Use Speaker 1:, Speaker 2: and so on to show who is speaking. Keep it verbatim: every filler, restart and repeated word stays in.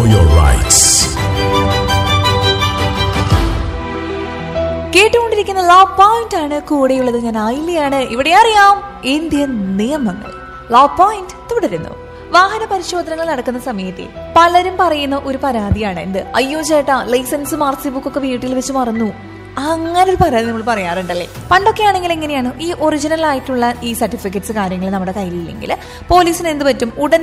Speaker 1: your rights.
Speaker 2: കേട്ടുകൊണ്ടിരിക്കുന്ന law point ആണ്. കൂടെയുള്ളത് ഞാൻ ആയില്ലയാണ്. ഇവിടെ അറിയാം ഇന്ത്യൻ നിയമങ്ങൾ. ലോ പോയിന്റ് തുടരുന്നു. വാഹന പരിശോധനകൾ നടക്കുന്ന സമയത്ത് പലരും പറയുന്ന ഒരു പരാതിയാണ് എന്ത്, അയ്യോ ചേട്ടാ ലൈസൻസും ആർ സി ബുക്കൊക്കെ വീട്ടിൽ വെച്ച് മറന്നു. അങ്ങനെ ഒരു പരാതി നമ്മൾ പറയാറുണ്ടല്ലേ. പണ്ടൊക്കെ ആണെങ്കിൽ എങ്ങനെയാണ്, ഈ ഒറിജിനൽ ആയിട്ടുള്ള ഈ സർട്ടിഫിക്കറ്റ്സ് കാര്യങ്ങൾ നമ്മുടെ കയ്യിലില്ലെങ്കിൽ പോലീസിന് എന്ത് പറ്റും, ഉടൻ